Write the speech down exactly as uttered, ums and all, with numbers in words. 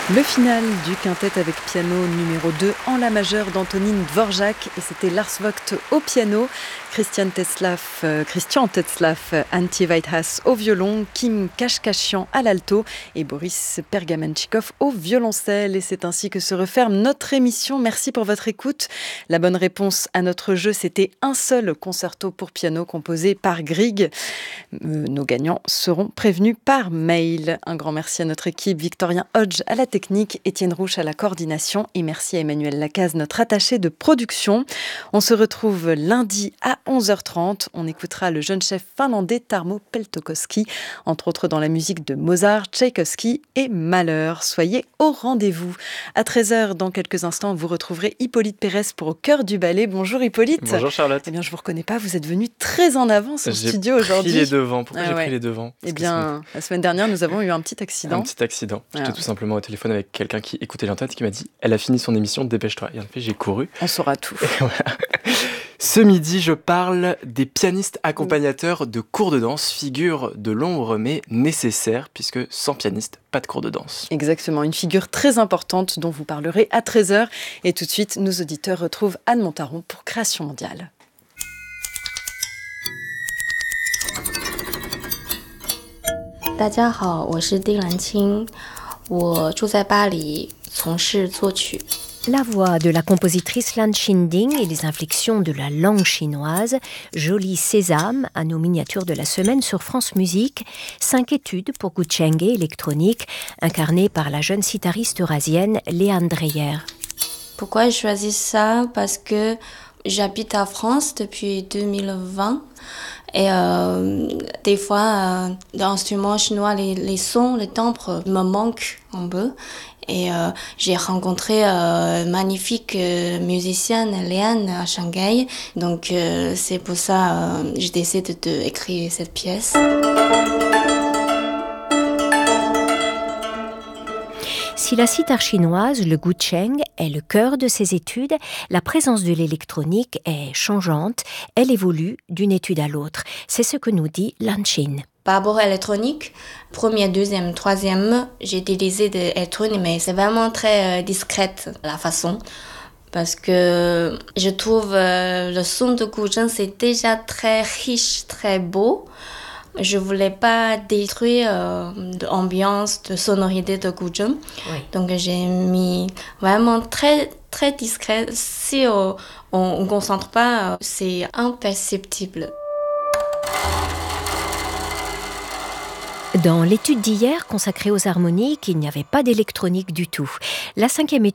Le final du quintet avec piano numéro deux en la majeure d'Antonín Dvořák et c'était Lars Vogt au piano, Christian Tetzlaff, euh, Christian Tetzlaff, Antje Weithas au violon, Kim Kashkashian à l'alto et Boris Pergamenchikov au violoncelle. Et c'est ainsi que se referme notre émission. Merci pour votre écoute. La bonne réponse à notre jeu, c'était un seul concerto pour piano composé par Grieg. Euh, nos gagnants seront prévenus par mail. Un grand merci à notre équipe, Victorien Hodge à la technique, Étienne Rouche à la coordination et merci à Emmanuel Lacaze, notre attaché de production. On se retrouve lundi à onze heures trente. On écoutera le jeune chef finlandais Tarmo Peltokoski, entre autres dans la musique de Mozart, Tchaïkovski et Mahler. Soyez au rendez-vous. À treize heures, dans quelques instants, vous retrouverez Hippolyte Pérez pour Au cœur du ballet. Bonjour Hippolyte. Bonjour Charlotte. Eh bien, je ne vous reconnais pas, vous êtes venu très en avance au j'ai studio aujourd'hui. J'ai pris les devants. Pourquoi ah, j'ai ouais. pris les devants? Eh bien, la semaine dernière, nous avons eu un petit accident. Un petit accident. J'étais ah. tout simplement au téléphone avec quelqu'un qui écoutait l'antenne qui m'a dit « Elle a fini son émission, dépêche-toi ». Et en fait, j'ai couru. On saura tout. Voilà. Ce midi, je parle des pianistes accompagnateurs de cours de danse, figure de l'ombre mais nécessaire, puisque sans pianiste, pas de cours de danse. Exactement, une figure très importante dont vous parlerez à treize heures. Et tout de suite, nos auditeurs retrouvent Anne Montaron pour Création mondiale. 大家好，我是丁兰青，我住在巴黎，从事作曲。 La voix de la compositrice Lan Qinding et les inflexions de la langue chinoise, Joli Sésame, à nos miniatures de la semaine sur France Musique, cinq études pour Guzheng électronique, incarnées par la jeune sitariste eurasienne Léane Dreyer. Pourquoi j'ai choisi ça? Parce que j'habite en France depuis deux mille vingt. Et euh, des fois, euh, dans l'instrument chinois, les, les sons, les timbres me manquent un peu. Et euh, j'ai rencontré euh, une magnifique euh, musicienne, Léane, à Shanghai. Donc euh, c'est pour ça euh, j'ai décidé d'écrire cette pièce. Si la sitar chinoise, le guzheng, est le cœur de ses études, la présence de l'électronique est changeante. Elle évolue d'une étude à l'autre. C'est ce que nous dit Lan Qin. Par rapport à l'électronique, première, deuxième, troisième, j'ai utilisé de l'électronique, mais c'est vraiment très euh, discrète la façon. Parce que je trouve euh, le son de guzheng, c'est déjà très riche, très beau. Je voulais pas détruire euh, l'ambiance, de sonorité de guzheng. Oui. Donc j'ai mis vraiment très, très discret. Si euh, on ne concentre pas, euh, c'est imperceptible. Dans l'étude d'hier consacrée aux harmoniques, il n'y avait pas d'électronique du tout. La cinquième étude